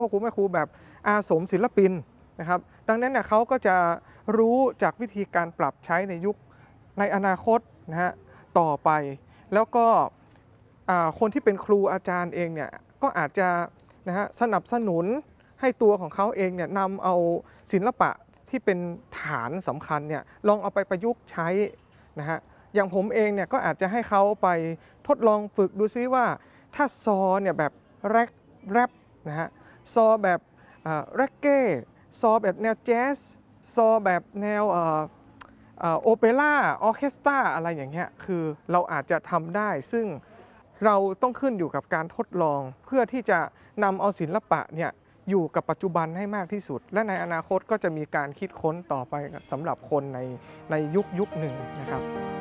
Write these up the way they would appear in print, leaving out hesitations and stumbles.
พ่อครูแม่ครูแบบอาสมศิลปินนะครับดังนั้นเนี่ยเขาก็จะรู้จากวิธีการปรับใช้ในยุคในอนาคตนะฮะต่อไปแล้วก็คนที่เป็นครูอาจารย์เองเนี่ยก็อาจจะนะฮะสนับสนุนให้ตัวของเขาเองเนี่ยนำเอาศิลปะที่เป็นฐานสำคัญเนี่ยลองเอาไปประยุกต์ใช้นะฮะอย่างผมเองเนี่ยก็อาจจะให้เขาไปทดลองฝึกดูซิว่าถ้าซอเนี่ยแบบแรปนะฮะซอแบบแร็กเก้ซอแบบแนวแจ๊สซอแบบแนวโอเปร่าออร์เคสตราอะไรอย่างเงี้ยคือเราอาจจะทำได้ซึ่งเราต้องขึ้นอยู่กับการทดลองเพื่อที่จะนำเอาศิลปะเนี่ยอยู่กับปัจจุบันให้มากที่สุดและในอนาคตก็จะมีการคิดค้นต่อไปสำหรับคนในยุคหนึ่งนะครับ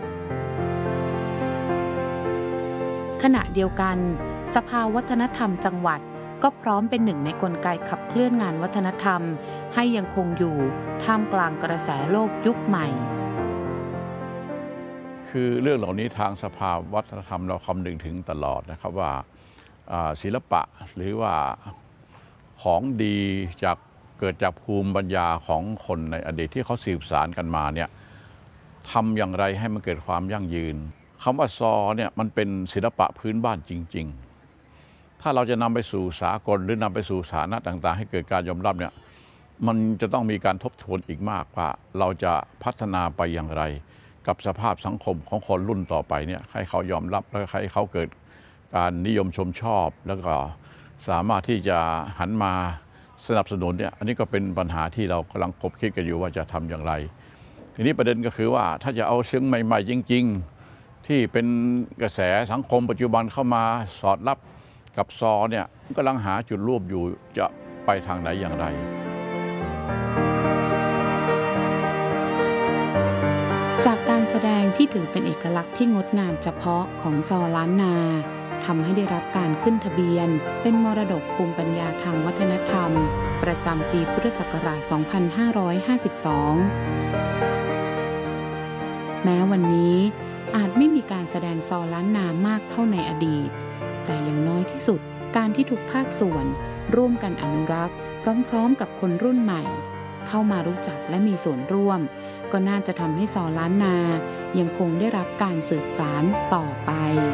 ขณะเดียวกันสภาวัฒนธรรมจังหวัดก็พร้อมเป็นหนึ่งในกลไกขับเคลื่อนงานวัฒนธรรมให้ยังคงอยู่ท่ามกลางกระแสโลกยุคใหม่คือเรื่องเหล่านี้ทางสภาวัฒนธรรมเราคำนึงถึงตลอดนะครับว่าศิลปะหรือว่าของดีเกิดจากภูมิปัญญาของคนในอดีตที่เขาสืบสานกันมาเนี่ยทำอย่างไรให้มันเกิดความยั่งยืนคำว่าซอเนี่ยมันเป็นศิลปะพื้นบ้านจริงๆถ้าเราจะนำไปสู่สากลหรือนำไปสู่สถานะต่างๆให้เกิดการยอมรับเนี่ยมันจะต้องมีการทบทวนอีกมากว่าเราจะพัฒนาไปอย่างไรกับสภาพสังคมของคนรุ่นต่อไปเนี่ยให้เขายอมรับและให้เขาเกิดการนิยมชมชอบแล้วก็สามารถที่จะหันมาสนับสนุนเนี่ยอันนี้ก็เป็นปัญหาที่เรากำลังคบคิดกันอยู่ว่าจะทำอย่างไรทีนี้ประเด็นก็คือว่าถ้าจะเอาเชิงใหม่ๆจริงๆที่เป็นกระแสสังคมปัจจุบันเข้ามาสอดรับกับซอเนี่ยกำลังหาจุดร่วมอยู่จะไปทางไหนอย่างไรจากการแสดงที่ถือเป็นเอกลักษณ์ที่งดงามเฉพาะของซอล้านนาทำให้ได้รับการขึ้นทะเบียนเป็นมรดกภูมิปัญญาทางวัฒนธรรมประจำปีพุทธศักราช 2552 แม้วันนี้อาจไม่มีการแสดงซอล้านนามากเท่าในอดีตแต่อย่างน้อยที่สุดการที่ทุกภาคส่วนร่วมกันอนุรักษ์พร้อมๆกับคนรุ่นใหม่เข้ามารู้จักและมีส่วนร่วมก็น่าจะทำให้ซอล้านนายังคงได้รับการสืบสานต่อไป